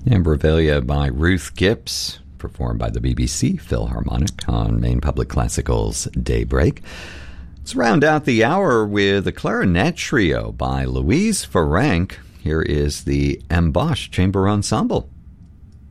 Ambrivalia by Ruth Gibbs, performed by the BBC Philharmonic on Maine Public Classical's Daybreak. Let's round out the hour with a clarinet trio by Louise Ferenc. Here is the Ambosh Chamber Ensemble.